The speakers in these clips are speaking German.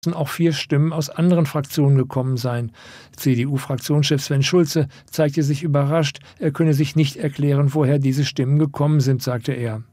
auch 4 Stimmen aus anderen Fraktionen gekommen seien. CDU-Fraktionschef Sven Schulze zeigte sich überrascht, er könne sich nicht erklären, woher diese Stimmen gekommen sind, sagte er.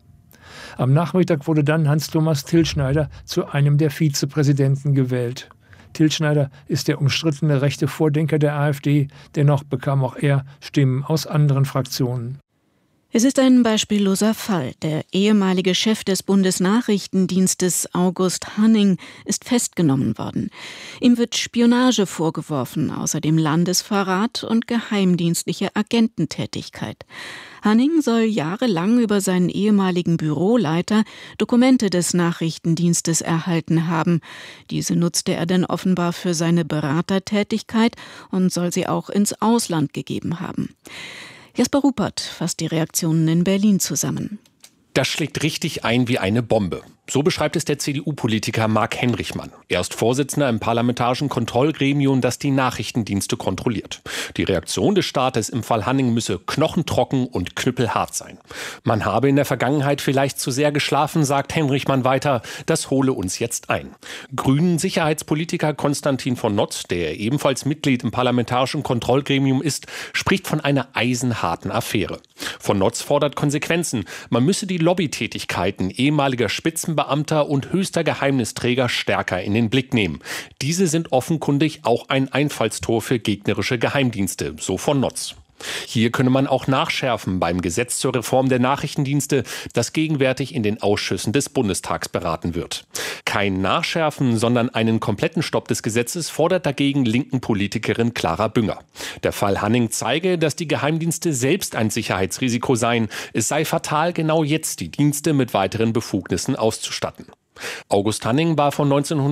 Am Nachmittag wurde dann Hans-Thomas Tilschneider zu einem der Vizepräsidenten gewählt. Tilschneider ist der umstrittene rechte Vordenker der AfD, dennoch bekam auch er Stimmen aus anderen Fraktionen. Es ist ein beispielloser Fall. Der ehemalige Chef des Bundesnachrichtendienstes August Hanning ist festgenommen worden. Ihm wird Spionage vorgeworfen, außerdem Landesverrat und geheimdienstliche Agententätigkeit. Hanning soll jahrelang über seinen ehemaligen Büroleiter Dokumente des Nachrichtendienstes erhalten haben. Diese nutzte er dann offenbar für seine Beratertätigkeit und soll sie auch ins Ausland gegeben haben. Jasper Ruppert fasst die Reaktionen in Berlin zusammen. Das schlägt richtig ein wie eine Bombe. So beschreibt es der CDU-Politiker Marc Henrichmann. Er ist Vorsitzender im Parlamentarischen Kontrollgremium, das die Nachrichtendienste kontrolliert. Die Reaktion des Staates im Fall Hanning müsse knochentrocken und knüppelhart sein. Man habe in der Vergangenheit vielleicht zu sehr geschlafen, sagt Henrichmann weiter. Das hole uns jetzt ein. Grünen Sicherheitspolitiker Konstantin von Notz, der ebenfalls Mitglied im Parlamentarischen Kontrollgremium ist, spricht von einer eisenharten Affäre. Von Notz fordert Konsequenzen. Man müsse die Lobbytätigkeiten ehemaliger Spitzenbeamter und höchster Geheimnisträger stärker in den Blick nehmen. Diese sind offenkundig auch ein Einfallstor für gegnerische Geheimdienste, so von Notz. Hier könne man auch nachschärfen beim Gesetz zur Reform der Nachrichtendienste, das gegenwärtig in den Ausschüssen des Bundestags beraten wird. Kein Nachschärfen, sondern einen kompletten Stopp des Gesetzes fordert dagegen linken Politikerin Clara Bünger. Der Fall Hanning zeige, dass die Geheimdienste selbst ein Sicherheitsrisiko seien. Es sei fatal, genau jetzt die Dienste mit weiteren Befugnissen auszustatten. August Hanning war von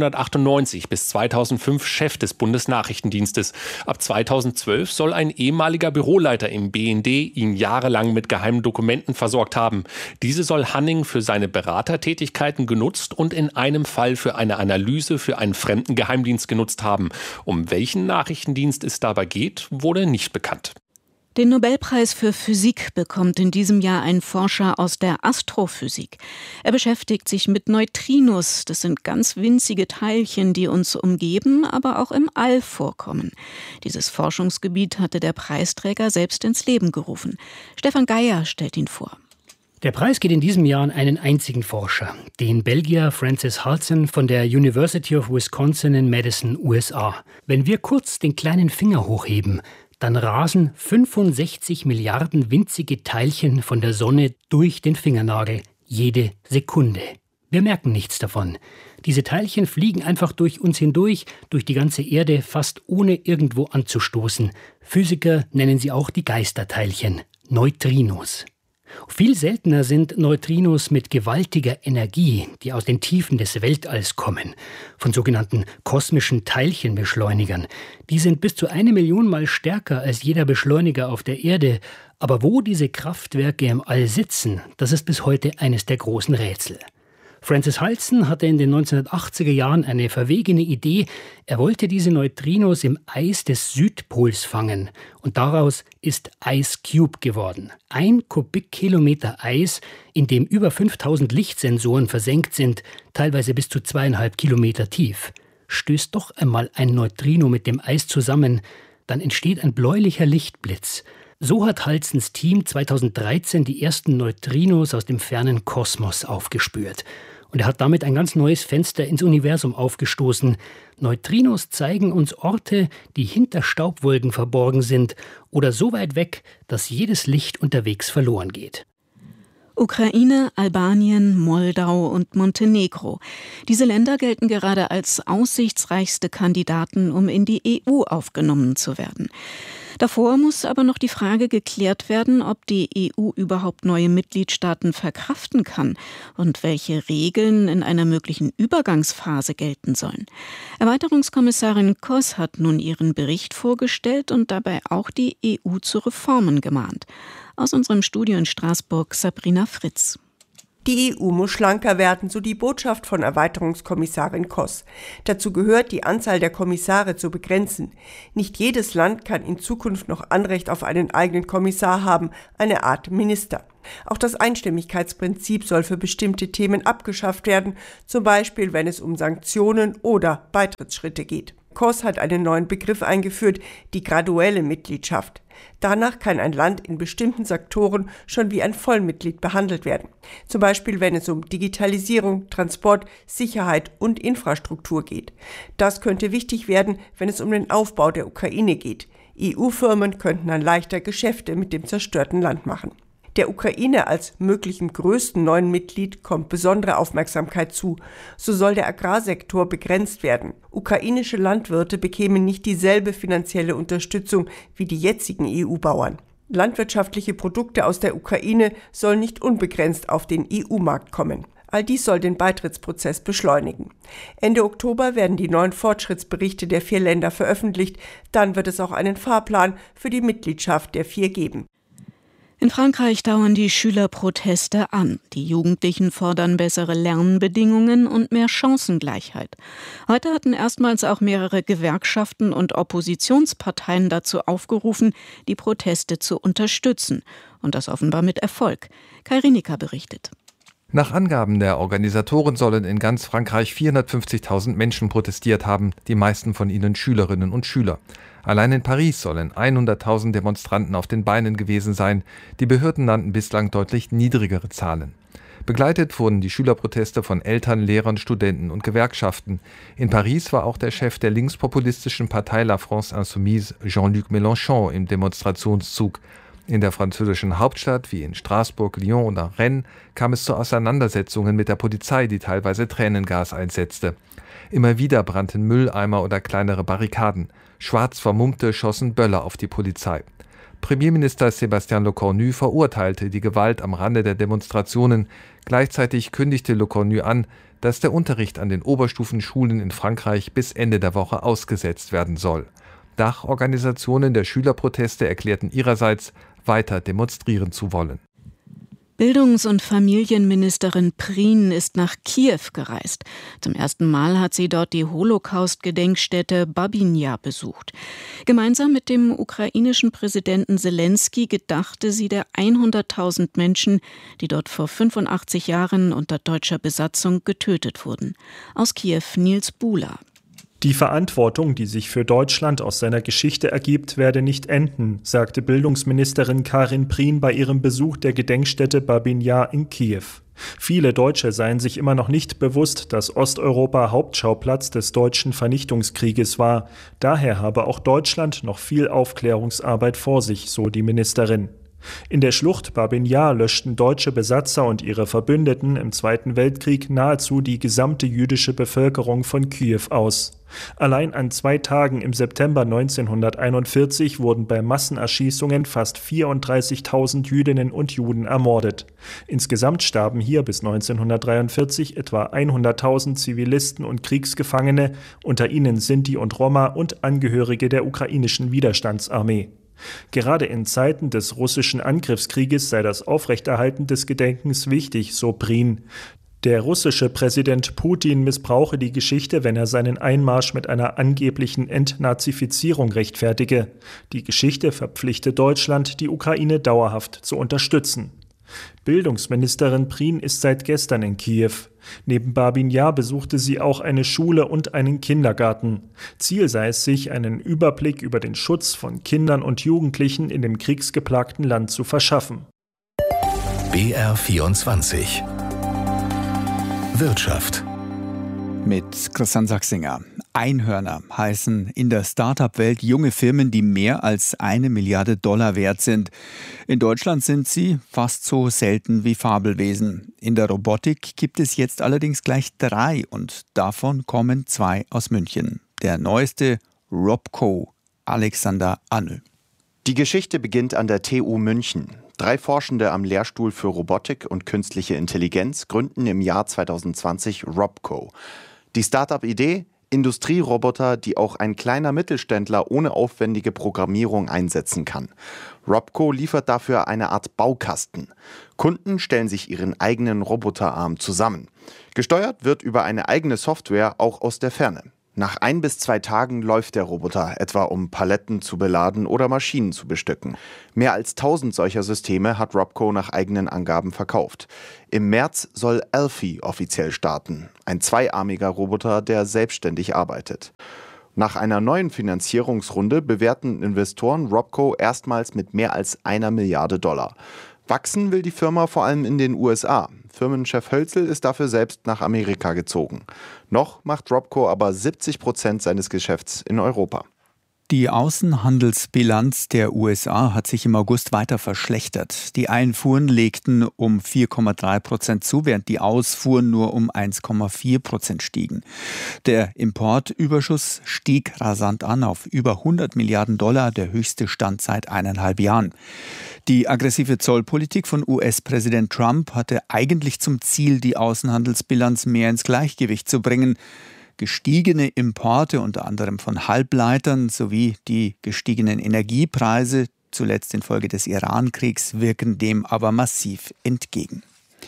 1998 bis 2005 Chef des Bundesnachrichtendienstes. Ab 2012 soll ein ehemaliger Büroleiter im BND ihn jahrelang mit geheimen Dokumenten versorgt haben. Diese soll Hanning für seine Beratertätigkeiten genutzt und in einem Fall für eine Analyse für einen fremden Geheimdienst genutzt haben. Um welchen Nachrichtendienst es dabei geht, wurde nicht bekannt. Den Nobelpreis für Physik bekommt in diesem Jahr ein Forscher aus der Astrophysik. Er beschäftigt sich mit Neutrinos. Das sind ganz winzige Teilchen, die uns umgeben, aber auch im All vorkommen. Dieses Forschungsgebiet hatte der Preisträger selbst ins Leben gerufen. Stefan Geier stellt ihn vor. Der Preis geht in diesem Jahr an einen einzigen Forscher, den Belgier Francis Halsen von der University of Wisconsin in Madison, USA. Wenn wir kurz den kleinen Finger hochheben, dann rasen 65 Milliarden winzige Teilchen von der Sonne durch den Fingernagel, jede Sekunde. Wir merken nichts davon. Diese Teilchen fliegen einfach durch uns hindurch, durch die ganze Erde, fast ohne irgendwo anzustoßen. Physiker nennen sie auch die Geisterteilchen, Neutrinos. Viel seltener sind Neutrinos mit gewaltiger Energie, die aus den Tiefen des Weltalls kommen, von sogenannten kosmischen Teilchenbeschleunigern. Die sind bis zu 1 Million Mal stärker als jeder Beschleuniger auf der Erde. Aber wo diese Kraftwerke im All sitzen, das ist bis heute eines der großen Rätsel. Francis Halsen hatte in den 1980er Jahren eine verwegene Idee. Er wollte diese Neutrinos im Eis des Südpols fangen. Und daraus ist Ice Cube geworden. 1 Kubikkilometer Eis, in dem über 5000 Lichtsensoren versenkt sind, teilweise bis zu 2,5 Kilometer tief. Stößt doch einmal ein Neutrino mit dem Eis zusammen, dann entsteht ein bläulicher Lichtblitz. So hat Halsens Team 2013 die ersten Neutrinos aus dem fernen Kosmos aufgespürt. Und er hat damit ein ganz neues Fenster ins Universum aufgestoßen. Neutrinos zeigen uns Orte, die hinter Staubwolken verborgen sind oder so weit weg, dass jedes Licht unterwegs verloren geht. Ukraine, Albanien, Moldau und Montenegro. Diese Länder gelten gerade als aussichtsreichste Kandidaten, um in die EU aufgenommen zu werden. Davor muss aber noch die Frage geklärt werden, ob die EU überhaupt neue Mitgliedstaaten verkraften kann und welche Regeln in einer möglichen Übergangsphase gelten sollen. Erweiterungskommissarin Koss hat nun ihren Bericht vorgestellt und dabei auch die EU zu Reformen gemahnt. Aus unserem Studio in Straßburg Sabrina Fritz. Die EU muss schlanker werden, so die Botschaft von Erweiterungskommissarin Kroes. Dazu gehört, die Anzahl der Kommissare zu begrenzen. Nicht jedes Land kann in Zukunft noch Anrecht auf einen eigenen Kommissar haben, eine Art Minister. Auch das Einstimmigkeitsprinzip soll für bestimmte Themen abgeschafft werden, zum Beispiel wenn es um Sanktionen oder Beitrittsschritte geht. Kroes hat einen neuen Begriff eingeführt, die graduelle Mitgliedschaft. Danach kann ein Land in bestimmten Sektoren schon wie ein Vollmitglied behandelt werden. Zum Beispiel, wenn es um Digitalisierung, Transport, Sicherheit und Infrastruktur geht. Das könnte wichtig werden, wenn es um den Aufbau der Ukraine geht. EU-Firmen könnten dann leichter Geschäfte mit dem zerstörten Land machen. Der Ukraine als möglichem größten neuen Mitglied kommt besondere Aufmerksamkeit zu. So soll der Agrarsektor begrenzt werden. Ukrainische Landwirte bekämen nicht dieselbe finanzielle Unterstützung wie die jetzigen EU-Bauern. Landwirtschaftliche Produkte aus der Ukraine sollen nicht unbegrenzt auf den EU-Markt kommen. All dies soll den Beitrittsprozess beschleunigen. Ende Oktober werden die neuen Fortschrittsberichte der 4 Länder veröffentlicht. Dann wird es auch einen Fahrplan für die Mitgliedschaft der 4 geben. In Frankreich dauern die Schülerproteste an. Die Jugendlichen fordern bessere Lernbedingungen und mehr Chancengleichheit. Heute hatten erstmals auch mehrere Gewerkschaften und Oppositionsparteien dazu aufgerufen, die Proteste zu unterstützen. Und das offenbar mit Erfolg. Kai Rinika berichtet. Nach Angaben der Organisatoren sollen in ganz Frankreich 450.000 Menschen protestiert haben, die meisten von ihnen Schülerinnen und Schüler. Allein in Paris sollen 100.000 Demonstranten auf den Beinen gewesen sein. Die Behörden nannten bislang deutlich niedrigere Zahlen. Begleitet wurden die Schülerproteste von Eltern, Lehrern, Studenten und Gewerkschaften. In Paris war auch der Chef der linkspopulistischen Partei La France Insoumise, Jean-Luc Mélenchon, im Demonstrationszug. In der französischen Hauptstadt, wie in Straßburg, Lyon oder Rennes, kam es zu Auseinandersetzungen mit der Polizei, die teilweise Tränengas einsetzte. Immer wieder brannten Mülleimer oder kleinere Barrikaden. Schwarz Vermummte schossen Böller auf die Polizei. Premierminister Sébastien Lecornu verurteilte die Gewalt am Rande der Demonstrationen. Gleichzeitig kündigte Lecornu an, dass der Unterricht an den Oberstufenschulen in Frankreich bis Ende der Woche ausgesetzt werden soll. Dachorganisationen der Schülerproteste erklärten ihrerseits, weiter demonstrieren zu wollen. Bildungs- und Familienministerin Prien ist nach Kiew gereist. Zum ersten Mal hat sie dort die Holocaust-Gedenkstätte Babinja besucht. Gemeinsam mit dem ukrainischen Präsidenten Selenskyj gedachte sie der 100.000 Menschen, die dort vor 85 Jahren unter deutscher Besatzung getötet wurden. Aus Kiew Nils Buhler. Die Verantwortung, die sich für Deutschland aus seiner Geschichte ergibt, werde nicht enden, sagte Bildungsministerin Karin Prien bei ihrem Besuch der Gedenkstätte Babinja in Kiew. Viele Deutsche seien sich immer noch nicht bewusst, dass Osteuropa Hauptschauplatz des deutschen Vernichtungskrieges war. Daher habe auch Deutschland noch viel Aufklärungsarbeit vor sich, so die Ministerin. In der Schlucht Babinja löschten deutsche Besatzer und ihre Verbündeten im Zweiten Weltkrieg nahezu die gesamte jüdische Bevölkerung von Kiew aus. Allein an 2 Tagen im September 1941 wurden bei Massenerschießungen fast 34.000 Jüdinnen und Juden ermordet. Insgesamt starben hier bis 1943 etwa 100.000 Zivilisten und Kriegsgefangene, unter ihnen Sinti und Roma und Angehörige der ukrainischen Widerstandsarmee. Gerade in Zeiten des russischen Angriffskrieges sei das Aufrechterhalten des Gedenkens wichtig, so Prien. Der russische Präsident Putin missbrauche die Geschichte, wenn er seinen Einmarsch mit einer angeblichen Entnazifizierung rechtfertige. Die Geschichte verpflichte Deutschland, die Ukraine dauerhaft zu unterstützen. Bildungsministerin Prien ist seit gestern in Kiew. Neben Babinja besuchte sie auch eine Schule und einen Kindergarten. Ziel sei es, sich einen Überblick über den Schutz von Kindern und Jugendlichen in dem kriegsgeplagten Land zu verschaffen. BR24 Wirtschaft mit Christian Sachsinger. Einhörner heißen in der Start-up-Welt junge Firmen, die mehr als $1 Milliarde wert sind. In Deutschland sind sie fast so selten wie Fabelwesen. In der Robotik gibt es jetzt allerdings gleich 3 und davon kommen 2 aus München. Der neueste Robco, Alexander Annel. Die Geschichte beginnt an der TU München. 3 Forschende am Lehrstuhl für Robotik und künstliche Intelligenz gründen im Jahr 2020 Robco. Die Start-up-Idee? Industrieroboter, die auch ein kleiner Mittelständler ohne aufwendige Programmierung einsetzen kann. Robco liefert dafür eine Art Baukasten. Kunden stellen sich ihren eigenen Roboterarm zusammen. Gesteuert wird über eine eigene Software auch aus der Ferne. Nach 1 bis 2 Tagen läuft der Roboter, etwa um Paletten zu beladen oder Maschinen zu bestücken. Mehr als 1000 solcher Systeme hat Robco nach eigenen Angaben verkauft. Im März soll Alfie offiziell starten, ein zweiarmiger Roboter, der selbstständig arbeitet. Nach einer neuen Finanzierungsrunde bewerten Investoren Robco erstmals mit mehr als $1 Milliarde. Wachsen will die Firma vor allem in den USA. Firmenchef Hölzel ist dafür selbst nach Amerika gezogen. Noch macht Robco aber 70% seines Geschäfts in Europa. Die Außenhandelsbilanz der USA hat sich im August weiter verschlechtert. Die Einfuhren legten um 4,3% zu, während die Ausfuhren nur um 1,4% stiegen. Der Importüberschuss stieg rasant an auf über $100 Milliarden, der höchste Stand seit 1,5 Jahren. Die aggressive Zollpolitik von US-Präsident Trump hatte eigentlich zum Ziel, die Außenhandelsbilanz mehr ins Gleichgewicht zu bringen. Gestiegene Importe, unter anderem von Halbleitern, sowie die gestiegenen Energiepreise, zuletzt infolge des Iran-Kriegs, wirken dem aber massiv entgegen.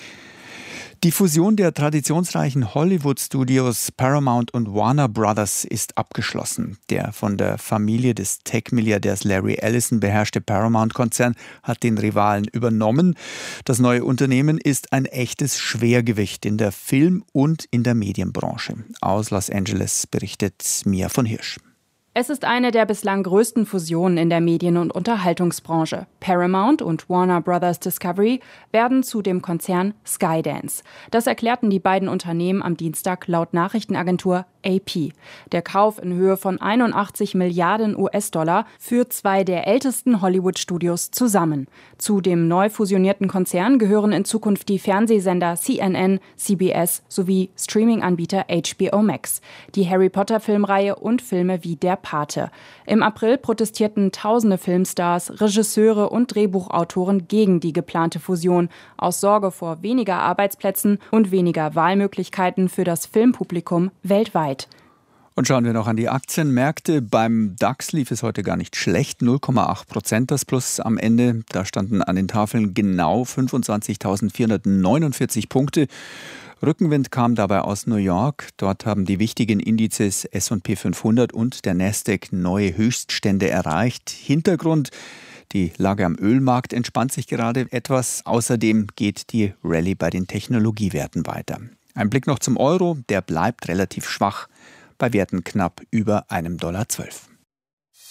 Die Fusion der traditionsreichen Hollywood-Studios Paramount und Warner Brothers ist abgeschlossen. Der von der Familie des Tech-Milliardärs Larry Ellison beherrschte Paramount-Konzern hat den Rivalen übernommen. Das neue Unternehmen ist ein echtes Schwergewicht in der Film- und in der Medienbranche. Aus Los Angeles berichtet Mia von Hirsch. Es ist eine der bislang größten Fusionen in der Medien- und Unterhaltungsbranche. Paramount und Warner Brothers Discovery werden zu dem Konzern Skydance. Das erklärten die beiden Unternehmen am Dienstag laut Nachrichtenagentur AP. Der Kauf in Höhe von 81 Milliarden US-Dollar führt 2 der ältesten Hollywood-Studios zusammen. Zu dem neu fusionierten Konzern gehören in Zukunft die Fernsehsender CNN, CBS sowie Streaming-Anbieter HBO Max, die Harry-Potter-Filmreihe und Filme wie Der Pate. Im April protestierten tausende Filmstars, Regisseure und Drehbuchautoren gegen die geplante Fusion aus Sorge vor weniger Arbeitsplätzen und weniger Wahlmöglichkeiten für das Filmpublikum weltweit. Und schauen wir noch an die Aktienmärkte. Beim DAX lief es heute gar nicht schlecht, 0,8% das Plus am Ende. Da standen an den Tafeln genau 25.449 Punkte. Rückenwind kam dabei aus New York. Dort haben die wichtigen Indizes S&P 500 und der Nasdaq neue Höchststände erreicht. Hintergrund: die Lage am Ölmarkt entspannt sich gerade etwas. Außerdem geht die Rallye bei den Technologiewerten weiter. Ein Blick noch zum Euro, der bleibt relativ schwach bei Werten knapp über $1,12.